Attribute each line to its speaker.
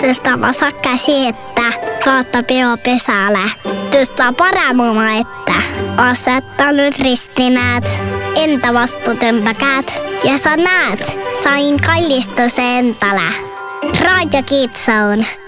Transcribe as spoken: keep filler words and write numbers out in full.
Speaker 1: Tästä vasakka siettä kautta peo pesällä. Tästä paramuma, että asettanut ristinäät, entä vastuutymppäkäät. Ja sä näet, sain kallistus entälä. Radio Kitsoon.